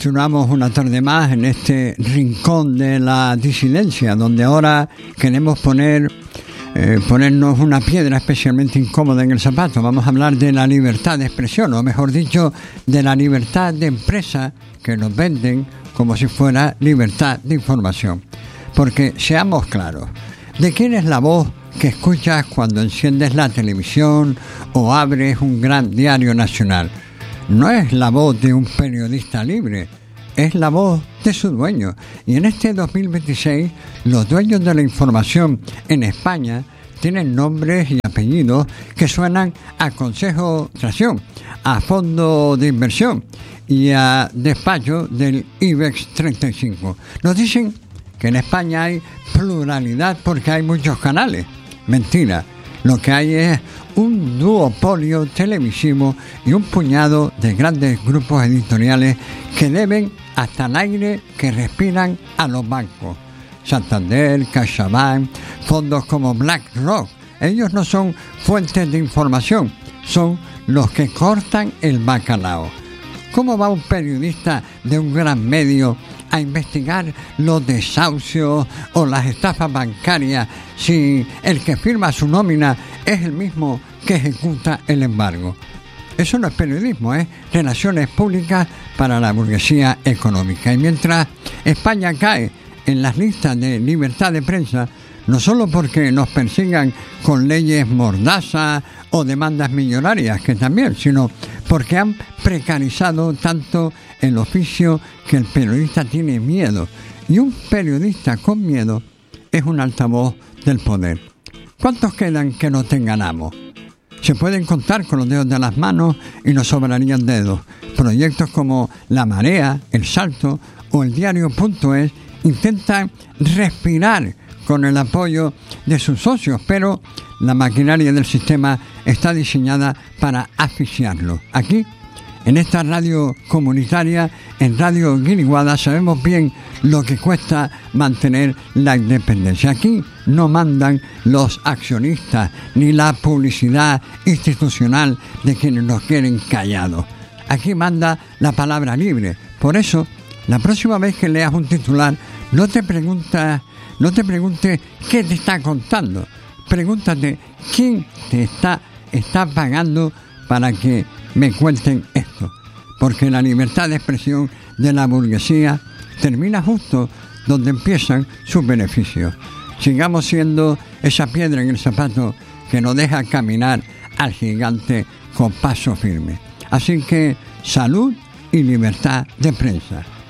Continuamos una tarde más en este rincón de la disidencia, donde ahora queremos ponernos una piedra especialmente incómoda en el zapato. Vamos a hablar de la libertad de expresión, o mejor dicho, de la libertad de empresa que nos venden como si fuera libertad de información. Porque seamos claros, ¿de quién es la voz que escuchas cuando enciendes la televisión o abres un gran diario nacional? No es la voz de un periodista libre, es la voz de su dueño. Y en este 2026, los dueños de la información en España tienen nombres y apellidos que suenan a Consejo de Administración, a fondo de inversión y a despacho del IBEX 35. Nos dicen que en España hay pluralidad porque hay muchos canales. Mentira. Lo que hay es un duopolio televisivo y un puñado de grandes grupos editoriales que deben hasta el aire que respiran a los bancos. Santander, CaixaBank, fondos como BlackRock. Ellos no son fuentes de información, son los que cortan el bacalao. ¿Cómo va un periodista de un gran medio a investigar los desahucios o las estafas bancarias si el que firma su nómina es el mismo que ejecuta el embargo? Eso no es periodismo, es relaciones públicas para la burguesía económica. Y mientras España cae en las listas de libertad de prensa, no solo porque nos persigan con leyes mordazas o demandas millonarias, que también, sino porque han precarizado tanto el oficio que el periodista tiene miedo. Y un periodista con miedo es un altavoz del poder. ¿Cuántos quedan que no tengan amo? Se pueden contar con los dedos de las manos y nos sobrarían dedos. Proyectos como La Marea, El Salto o el diario.es intentan respirar con el apoyo de sus socios, pero la maquinaria del sistema está diseñada para asfixiarlo. Aquí, en esta radio comunitaria, en Radio Guiriguada, sabemos bien lo que cuesta mantener la independencia. Aquí no mandan los accionistas ni la publicidad institucional de quienes nos quieren callados. Aquí manda la palabra libre. Por eso, la próxima vez que leas un titular, no te preguntes qué te está contando. Pregúntate quién te está pagando para que me cuenten esto. Porque la libertad de expresión de la burguesía termina justo donde empiezan sus beneficios. Sigamos siendo esa piedra en el zapato que nos deja caminar al gigante con paso firme. Así que salud y libertad de prensa.